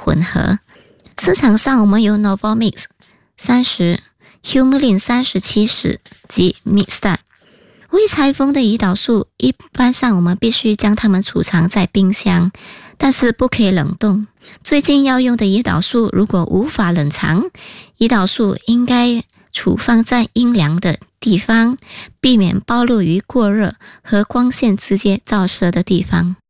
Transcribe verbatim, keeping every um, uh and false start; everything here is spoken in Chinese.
混合。市场上我们有 Novomix 三十、Humulin 三十七十及 Mixstat。未拆封的胰岛素一般上我们必须将它们储藏在冰箱，但是不可以冷冻。最近要用的胰岛素如果无法冷藏，胰岛素应该储放在阴凉的地方，避免暴露于过热和光线直接照射的地方。